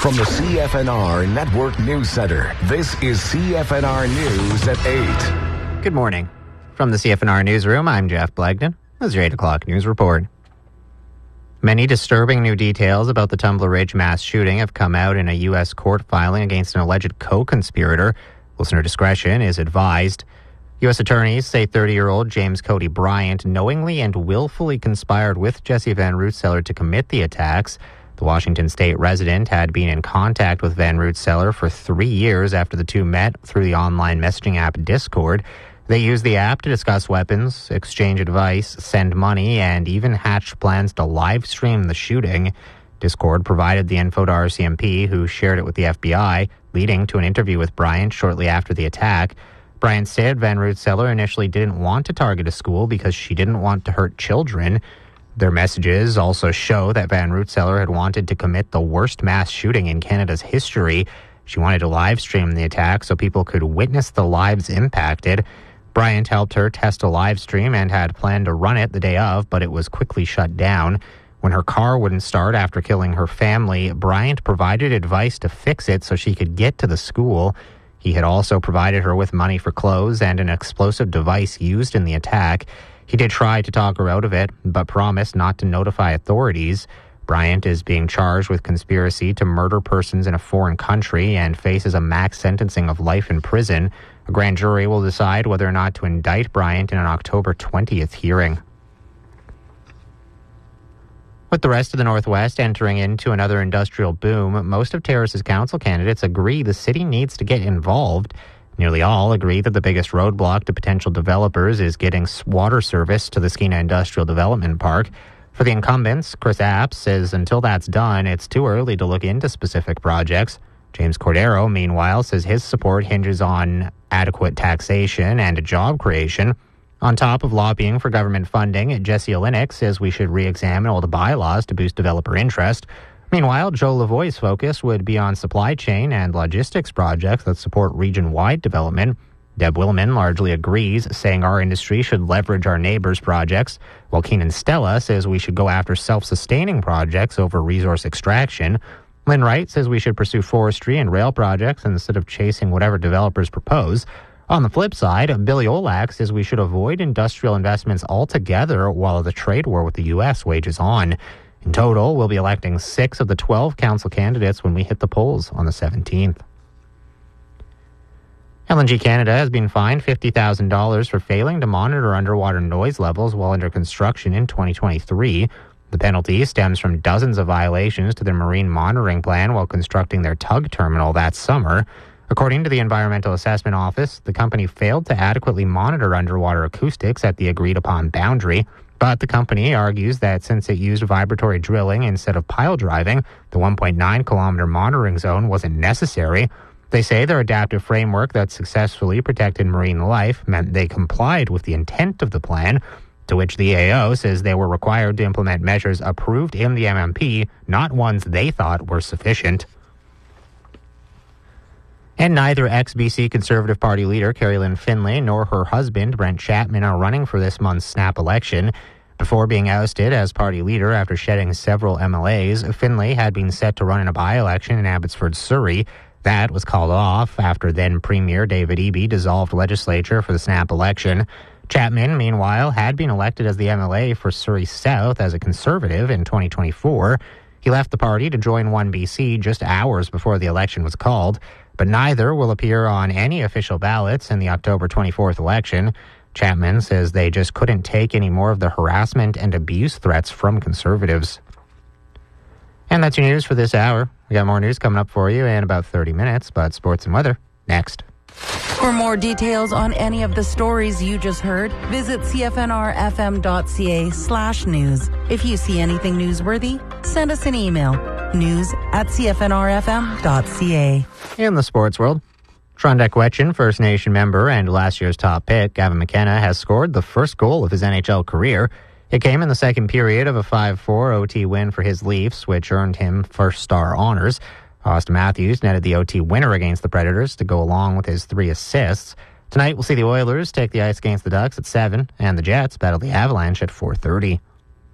From the CFNR Network News Center, this is CFNR News at 8. Good morning. From the CFNR Newsroom, I'm Jeff Blagden. This is your 8 o'clock news report. Many disturbing new details about the Tumbler Ridge mass shooting have come out in a U.S. court filing against an alleged co-conspirator. Listener discretion is advised. U.S. attorneys say 30-year-old James Cody Bryant knowingly and willfully conspired with Jesse Van Rootseller to commit the attacks. The Washington State resident had been in contact with Van Rootseller for 3 years after the two met through the online messaging app Discord. They used the app to discuss weapons, exchange advice, send money, and even hatched plans to live stream the shooting. Discord provided the info to RCMP, who shared it with the FBI, leading to an interview with Bryant shortly after the attack. Bryant said Van Rootseller initially didn't want to target a school because she didn't want to hurt children. Their messages also show that Van Rootseller had wanted to commit the worst mass shooting in Canada's history. She wanted to live stream the attack so people could witness the lives impacted. Bryant helped her test a live stream and had planned to run it the day of, but it was quickly shut down. When her car wouldn't start after killing her family, Bryant provided advice to fix it so she could get to the school. He had also provided her with money for clothes and an explosive device used in the attack. He did try to talk her out of it, but promised not to notify authorities. Bryant is being charged with conspiracy to murder persons in a foreign country and faces a max sentencing of life in prison. A grand jury will decide whether or not to indict Bryant in an October 20th hearing. With the rest of the Northwest entering into another industrial boom, most of Terrace's council candidates agree the city needs to get involved. Nearly all agree that the biggest roadblock to potential developers is getting water service to the Skeena Industrial Development Park. For the incumbents, Chris Apps says until that's done, it's too early to look into specific projects. James Cordero, meanwhile, says his support hinges on adequate taxation and job creation. On top of lobbying for government funding, Jesse Olenek says we should re-examine all the bylaws to boost developer interest. Meanwhile, Joe Lavoie's focus would be on supply chain and logistics projects that support region-wide development. Deb Willman largely agrees, saying our industry should leverage our neighbors' projects, while Keenan Stella says we should go after self-sustaining projects over resource extraction. Lynn Wright says we should pursue forestry and rail projects instead of chasing whatever developers propose. On the flip side, Billy Olac says we should avoid industrial investments altogether while the trade war with the U.S. wages on. In total, we'll be electing 6 of the 12 council candidates when we hit the polls on the 17th. LNG Canada has been fined $50,000 for failing to monitor underwater noise levels while under construction in 2023. The penalty stems from dozens of violations to their marine monitoring plan while constructing their tug terminal that summer. According to the Environmental Assessment Office, the company failed to adequately monitor underwater acoustics at the agreed-upon boundary, but the company argues that since it used vibratory drilling instead of pile driving, the 1.9-kilometer monitoring zone wasn't necessary. They say their adaptive framework that successfully protected marine life meant they complied with the intent of the plan, to which the AO says they were required to implement measures approved in the MMP, not ones they thought were sufficient. And neither ex-BC Conservative Party leader Carrie Lynn Finlay nor her husband Brent Chapman are running for this month's snap election. Before being ousted as party leader after shedding several MLAs, Finlay had been set to run in a by-election in Abbotsford, Surrey. That was called off after then Premier David Eby dissolved legislature for the snap election. Chapman, meanwhile, had been elected as the MLA for Surrey South as a Conservative in 2024. He left the party to join 1BC just hours before the election was called, but neither will appear on any official ballots in the October 24th election. Chapman says they just couldn't take any more of the harassment and abuse threats from Conservatives. And that's your news for this hour. We got more news coming up for you in about 30 minutes, but sports and weather next. For more details on any of the stories you just heard, visit cfnrfm.ca/news. If you see anything newsworthy, send us an email, news@cfnrfm.ca. In the sports world, Trondheim First Nation member and last year's top pick, Gavin McKenna, has scored the first goal of his NHL career. It came in the second period of a 5-4 OT win for his Leafs, which earned him first star honors. Austin Matthews netted the OT winner against the Predators to go along with his 3 assists. Tonight, we'll see the Oilers take the ice against the Ducks at 7, and the Jets battle the Avalanche at 4:30.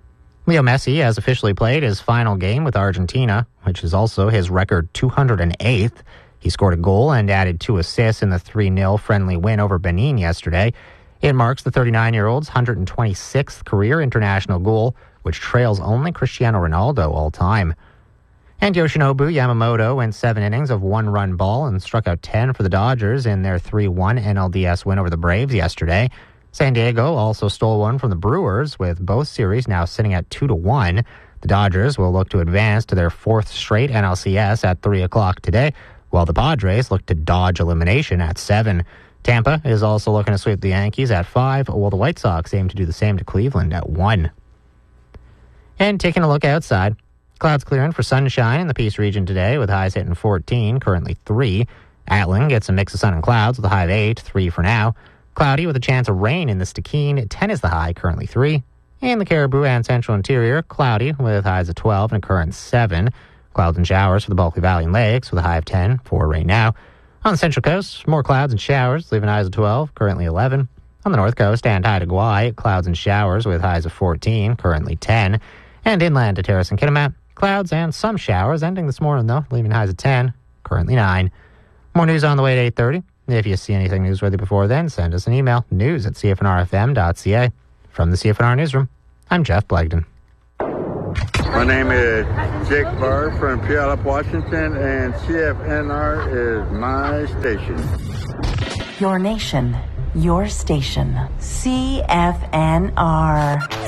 Leo Messi has officially played his final game with Argentina, which is also his record 208th. He scored a goal and added 2 assists in the 3-0 friendly win over Benin yesterday. It marks the 39-year-old's 126th career international goal, which trails only Cristiano Ronaldo all time. And Yoshinobu Yamamoto went 7 innings of 1-run ball and struck out 10 for the Dodgers in their 3-1 NLDS win over the Braves yesterday. San Diego also stole one from the Brewers, with both series now sitting at 2-1. The Dodgers will look to advance to their 4th straight NLCS at 3 o'clock today, while the Padres look to dodge elimination at 7. Tampa is also looking to sweep the Yankees at 5, while the White Sox aim to do the same to Cleveland at 1. And taking a look outside, clouds clearing for sunshine in the Peace region today, with highs hitting 14, currently 3. Atlan gets a mix of sun and clouds with a high of 8, 3 for now. Cloudy with a chance of rain in the Stikine, 10 is the high, currently 3. In the Caribou and Central Interior, cloudy with highs of 12 and a current 7. Clouds and showers for the Bulkley Valley and Lakes with a high of 10, 4 rain now. On the Central Coast, more clouds and showers, leaving highs of 12, currently 11. On the North Coast and Haida Gwaii, clouds and showers with highs of 14, currently 10. And inland to Terrace and Kitimat, clouds and some showers, ending this morning though, leaving highs of 10, currently 9. More news on the way at 8:30. If you see anything newsworthy before then, send us an email, news@cfnrfm.ca. From the CFNR Newsroom, I'm Jeff Blegden. My name is Jake Barr from Puyallup, Washington, and CFNR is my station. Your nation, your station. CFNR.